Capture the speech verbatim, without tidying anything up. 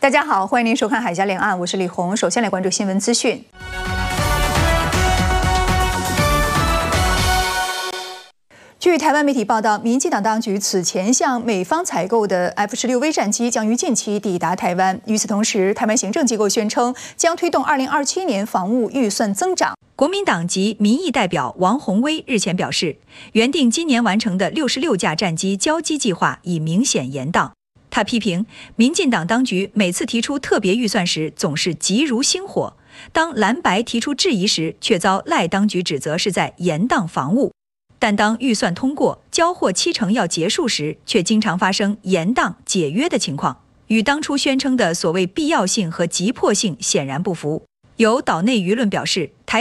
大家好，欢迎您收看《海峡两岸》，我是李红。首先来关注新闻资讯。据台湾媒体报道，民进党当局此前向美方采购的 F 十六 V 战机将于近期抵达台湾。与此同时，台湾行政机构宣称将推动二零二七年防务预算增长。 国民党籍民意代表王宏威日前表示，原定今年完成的六十六架战机交机计划已明显延宕。他批评民进党当局每次提出特别预算时总是急如星火，当蓝白提出质疑时，却遭赖当局指责是在延宕防务。但当预算通过、交货七成要结束时，却经常发生延宕解约的情况，与当初宣称的所谓必要性和急迫性显然不符。有岛内舆论表示，台